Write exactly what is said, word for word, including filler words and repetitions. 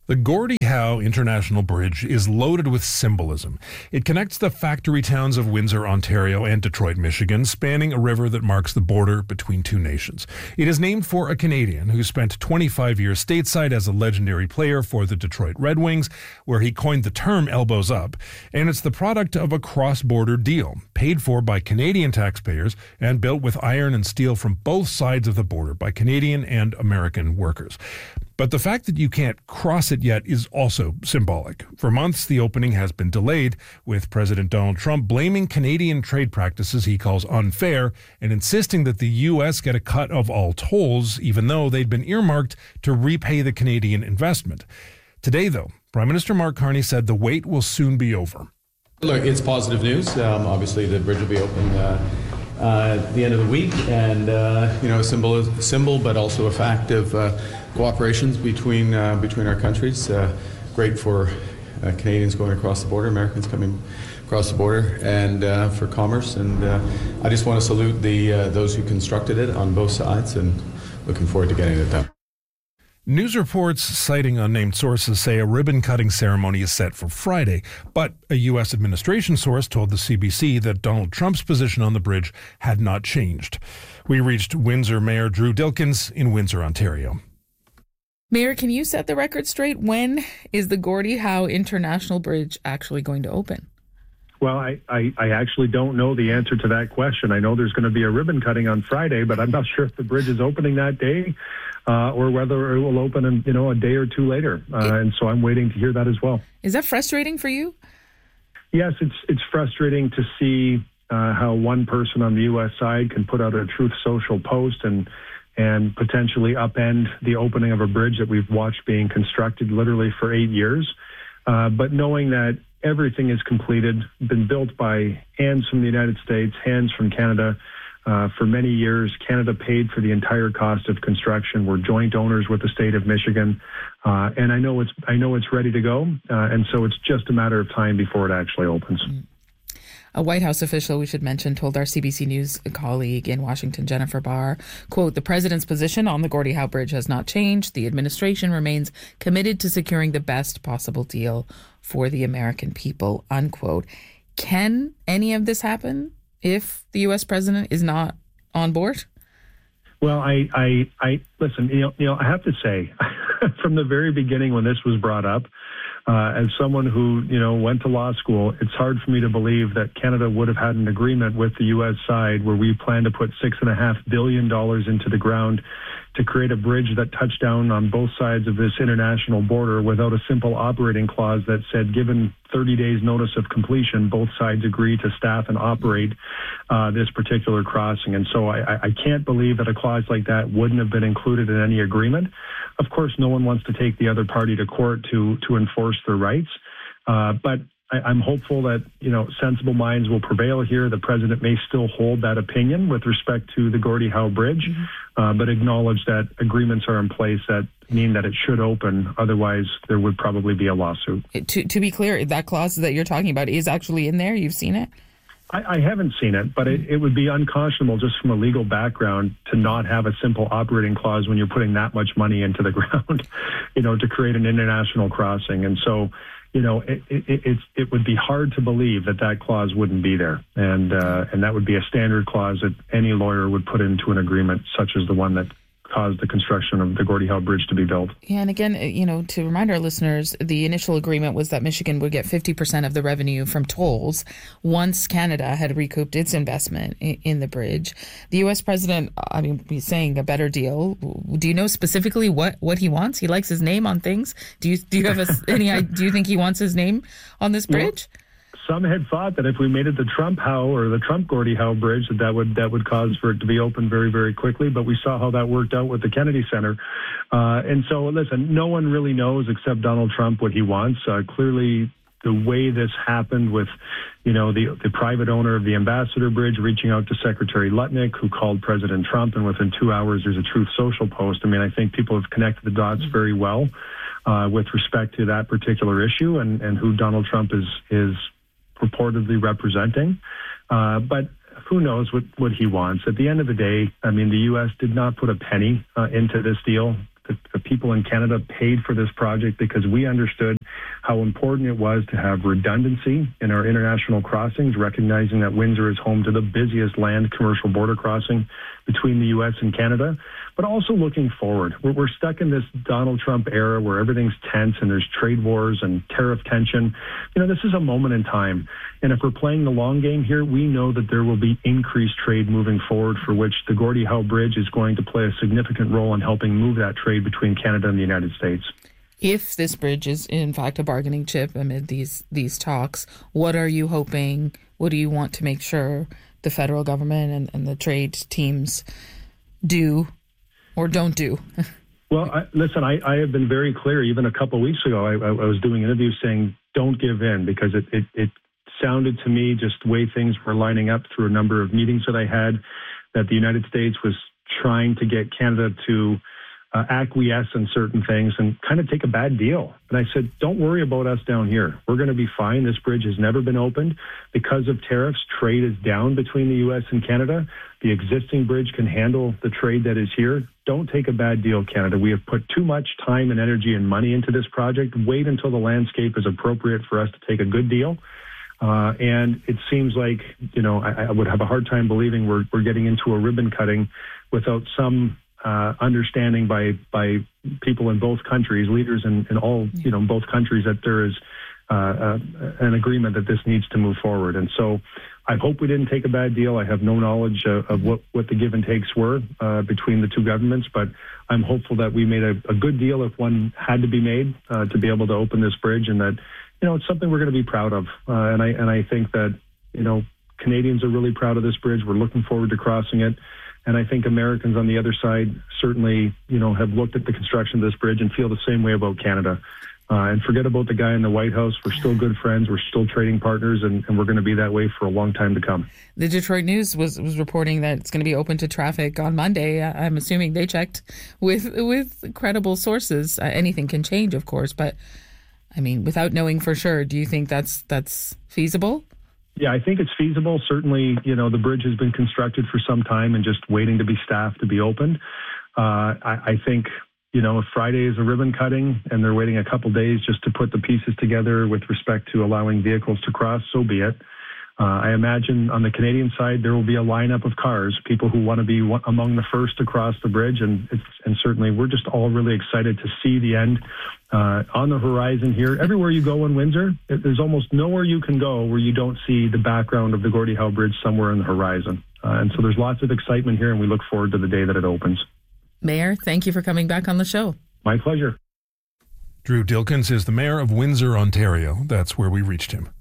The Gordie Howe International Bridge is loaded with symbolism. It connects the factory towns of Windsor, Ontario and Detroit, Michigan, spanning a river that marks the border between two nations. It is named for a Canadian who spent twenty-five years stateside as a legendary player for the Detroit Red Wings, where he coined the term elbows up. And it's the product of a cross-border deal, paid for by Canadian taxpayers and built with iron and steel from both sides of the border by Canadian and American workers. But the fact that you can't cross it yet is also symbolic. For months, the opening has been delayed, with President Donald Trump blaming Canadian trade practices he calls unfair and insisting that the U S get a cut of all tolls, even though they'd been earmarked to repay the Canadian investment. Today, though, Prime Minister Mark Carney said the wait will soon be over. Look, it's positive news. Um, obviously, the bridge will be open uh, uh, at the end of the week, and uh, you know, a symbol, a symbol, but also a fact of uh, cooperations between uh, between our countries. Uh, great for uh, Canadians going across the border, Americans coming across the border, and uh, for commerce. And uh, I just want to salute the uh, those who constructed it on both sides, and looking forward to getting it done. News reports citing unnamed sources say a ribbon-cutting ceremony is set for Friday, but a U S administration source told the C B C that Donald Trump's position on the bridge had not changed. We reached Windsor Mayor Drew Dilkens in Windsor, Ontario. Mayor, can you set the record straight? When is the Gordie Howe International Bridge actually going to open? Well, I, I, I actually don't know the answer to that question. I know there's going to be a ribbon cutting on Friday, but I'm not sure if the bridge is opening that day uh, or whether it will open in, you know, a day or two later. Uh, and so I'm waiting to hear that as well. Is that frustrating for you? Yes, it's it's frustrating to see uh, how one person on the U S side can put out a Truth Social post and and potentially upend the opening of a bridge that we've watched being constructed literally for eight years. Uh, but knowing that everything is completed, been built by hands from the United States, hands from Canada. Uh, for many years, Canada paid for the entire cost of construction. We're joint owners with the state of Michigan, uh, and I know it's I know it's ready to go, uh, and so it's just a matter of time before it actually opens. A White House official, we should mention, told our C B C News colleague in Washington, Jennifer Barr, quote, "The president's position on the Gordie Howe Bridge has not changed. The administration remains committed to securing the best possible deal for the American people," unquote. Can any of this happen if the U S president is not on board? Well, I, I, I listen, you know, you know, I have to say, from the very beginning when this was brought up, Uh, as someone who, you know, went to law school, it's hard for me to believe that Canada would have had an agreement with the U S side where we plan to put six and a half billion dollars into the ground to create a bridge that touched down on both sides of this international border without a simple operating clause that said, given thirty days notice of completion, both sides agree to staff and operate uh, this particular crossing. And so I, I can't believe that a clause like that wouldn't have been included in any agreement. Of course, no one wants to take the other party to court to to enforce their rights. Uh, but I, I'm hopeful that, you know, sensible minds will prevail here. The president may still hold that opinion with respect to the Gordie Howe Bridge, mm-hmm. uh, but acknowledge that agreements are in place that mean that it should open. Otherwise, there would probably be a lawsuit. To, to be clear, that clause that you're talking about is actually in there? You've seen it? I, I haven't seen it, but it, it would be unconscionable just from a legal background to not have a simple operating clause when you're putting that much money into the ground, you know, to create an international crossing. And so, you know, it, it, it's, it would be hard to believe that that clause wouldn't be there. And, uh, and that would be a standard clause that any lawyer would put into an agreement such as the one that caused the construction of the Gordie Howe Bridge to be built. Yeah, and again, you know, to remind our listeners, the initial agreement was that Michigan would get fifty percent of the revenue from tolls once Canada had recouped its investment in, in the bridge. The U S president, I mean, he's saying a better deal. Do you know specifically what, what he wants? He likes his name on things. Do you do you have a, any? Do you think he wants his name on this bridge? Well, some had thought that if we made it the Trump Howe or the Trump Gordie Howe Bridge, that that would that would cause for it to be open very, very quickly. But we saw how that worked out with the Kennedy Center. Uh, and so, listen, no one really knows except Donald Trump what he wants. Uh, clearly, the way this happened with, you know, the, the private owner of the Ambassador Bridge reaching out to Secretary Lutnick, who called President Trump, and within two hours there's a Truth Social post. I mean, I think people have connected the dots very well uh, with respect to that particular issue and, and who Donald Trump is is purportedly representing. Uh, but who knows what, what he wants. At the end of the day, I mean, the U S did not put a penny uh, into this deal. the, the people in Canada paid for this project because we understood how important it was to have redundancy in our international crossings, recognizing that Windsor is home to the busiest land commercial border crossing between the U S and Canada, but also looking forward. We're, we're stuck in this Donald Trump era where everything's tense and there's trade wars and tariff tension. You know, this is a moment in time. And if we're playing the long game here, we know that there will be increased trade moving forward, for which the Gordie Howe Bridge is going to play a significant role in helping move that trade between Canada and the United States. If this bridge is in fact a bargaining chip amid these these talks, what are you hoping, what do you want to make sure the federal government and, and the trade teams do or don't do? Well, I, listen, I, I have been very clear. Even a couple of weeks ago, I, I was doing interviews saying, don't give in, because it, it, it sounded to me, just the way things were lining up through a number of meetings that I had, that the United States was trying to get Canada to uh, acquiesce in certain things and kind of take a bad deal. And I said, don't worry about us down here. We're going to be fine. This bridge has never been opened. Because of tariffs, trade is down between the U S and Canada. The existing bridge can handle the trade that is here. Don't take a bad deal, Canada. We have put too much time and energy and money into this project. Wait until the landscape is appropriate for us to take a good deal. Uh, and it seems like, you know, I, I would have a hard time believing we're, we're getting into a ribbon cutting without some uh, understanding by by people in both countries, leaders in, in all, you know, both countries, that there is uh, uh, an agreement that this needs to move forward. And so I hope we didn't take a bad deal. I have no knowledge uh, of what, what the give and takes were uh, between the two governments, but I'm hopeful that we made a, a good deal if one had to be made uh, to be able to open this bridge, and that, you know, it's something we're going to be proud of. Uh, and I and I think that, you know, Canadians are really proud of this bridge. We're looking forward to crossing it. And I think Americans on the other side certainly, you know, have looked at the construction of this bridge and feel the same way about Canada. Uh, and forget about the guy in the White House. We're still good friends. We're still trading partners, and, and we're going to be that way for a long time to come. The Detroit News was, was reporting that it's going to be open to traffic on Monday. I'm assuming they checked with with credible sources. Uh, anything can change, of course, but I mean, without knowing for sure, do you think that's that's feasible? Yeah, I think it's feasible. Certainly, you know, the bridge has been constructed for some time and just waiting to be staffed to be opened. Uh, I, I think, you know, if Friday is a ribbon cutting and they're waiting a couple days just to put the pieces together with respect to allowing vehicles to cross, so be it. Uh, I imagine on the Canadian side, there will be a lineup of cars, people who want to be one, among the first to cross the bridge. And, it's, and certainly we're just all really excited to see the end uh, on the horizon here. Everywhere you go in Windsor, there's almost nowhere you can go where you don't see the background of the Gordie Howe Bridge somewhere on the horizon. Uh, and so there's lots of excitement here, and we look forward to the day that it opens. Mayor, thank you for coming back on the show. My pleasure. Drew Dilkens is the mayor of Windsor, Ontario. That's where we reached him.